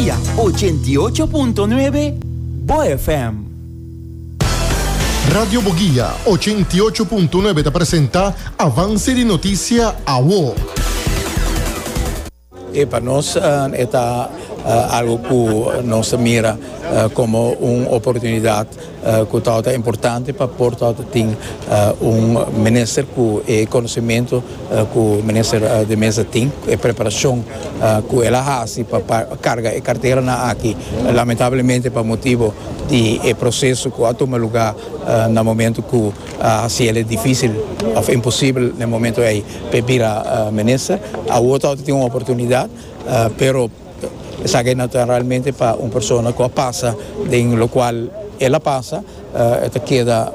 Boguía 88.9 Bo FM. Radio Boguía 88.9 te presenta Avance de Noticia AWO. Para nós está algo que nos mira como uma oportunidade que é importante para Porto tem ministro com conhecimento que o ministro de mesa tem e preparação que ela faz para carga e carteira na aqui lamentavelmente por motivo de processo que toma lugar no momento que se é difícil ou impossível no momento aí pedir a ministra a outra tem uma oportunidade pero sabe naturalmente para uma pessoa que passa em lo qual ela passa queda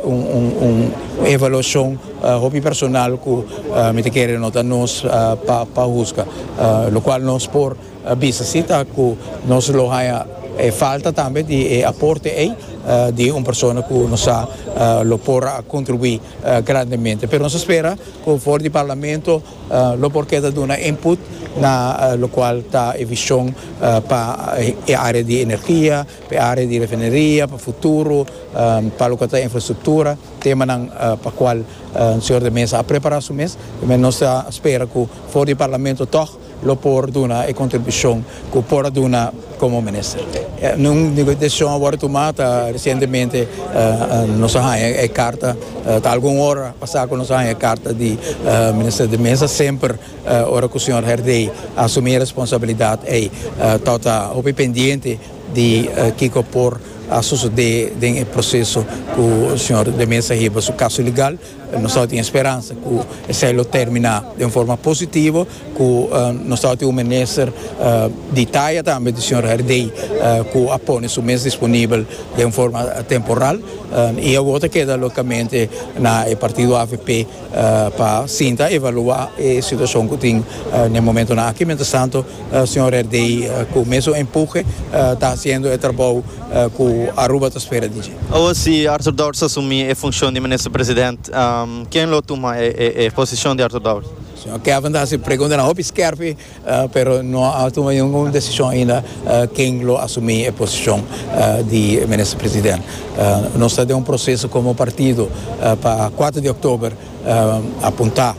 uma avaliação hobby personal que me quer notar nós para buscar lo qual nós por visita que nós lo haya falta também de aporte aí de uma pessoa que nos lo por contribuir grandemente. Pero nós espera que fora do parlamento lo por queda de uma input na lo qual está a visão para a área de energia, para a área de refineria, para o futuro, para o que está infraestrutura, tema para qual o senhor de mesa a preparar o mês, mas nós espera que fora do parlamento toch lo por duna e contribuição que por duna como ministro. Numa decisão agora tomada recentemente, nós temos a carta, alguma hora passada nós temos a carta de ministro de mesa, sempre hora que o senhor Herdei assumir a responsabilidade e está pendente de que por a suceder no processo que o senhor de mesa riba o caso legal, nós temos esperança que se ele terminar de uma forma positiva, que nós temos um ministro de Itaia também, do senhor Herdei, que apone o mês disponível de uma forma temporal, e a outra queda localmente na partido AVP para Sinta evaluar a situação que tem no momento aqui. Mientras tanto, o senhor Herdei, com o mesmo empurre, está fazendo o trabalho que Aruba está esperando. Se Arthur Dowers assumir a função de ministro-presidente, quem lo toma a posição de Arthur Dowers? Que a verdade se pergunta na Hope Scarpe, pero não há tomado nenhuma decisão ainda quem lo assumir a posição de ministro-presidente. Nós temos um processo como partido para 4 de outubro apontar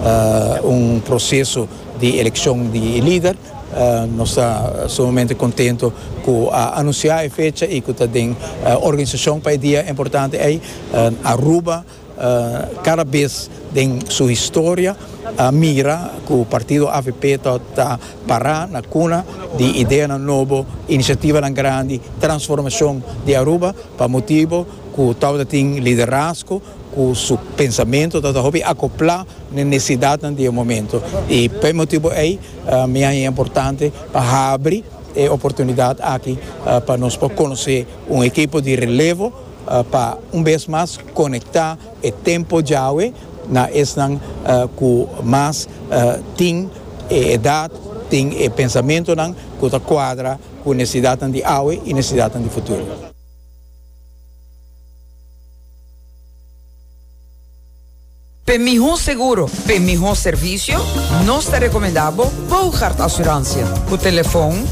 um processo de eleição de líder. Nós estamos sumamente contentes com anunciar a fecha e que tem organização para o dia importante aí. Aruba, cada vez tem sua história, mira que o partido AVP está parar na cuna de ideia nova, iniciativa grande, transformação de Aruba, para motivo que o tal tem liderazgo, com o seu pensamento, está acoplar na necessidade do momento. E por motivo aí, é importante para abrir a oportunidade aqui para nós conhecer uma equipe de relevo para vez mais conectar o tempo de água na esnan com mais tem idade, tem pensamento que está quadra com necessidade de água e necessidade de futuro. Para melhor seguro, para melhor serviço, nós te recomendamos Bouchard Assurância. O telefone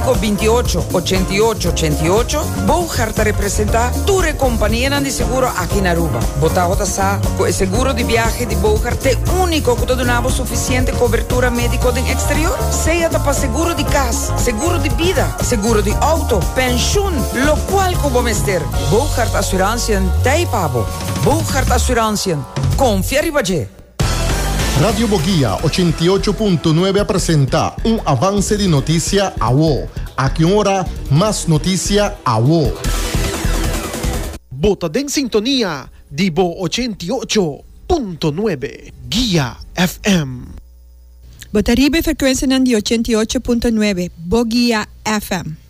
528-8888. Bouchard te representa tua companhia de seguro aqui na Aruba. Botar o seguro de viagem de Bouchard é único que te donava suficiente cobertura médica do exterior. Seja para seguro de casa, seguro de vida, seguro de auto, pensão, lo qual como mester. Bouchard Assurância tem pago. Bouchard Assurância. Confia Ribaje. Radio Boguía 88.9 presenta un avance de noticia AWO. Aquí ahora más noticia AWO. Bota en sintonía Dibo 88.9 Guía FM. Botaribe frequência de 88.9 Boguía FM.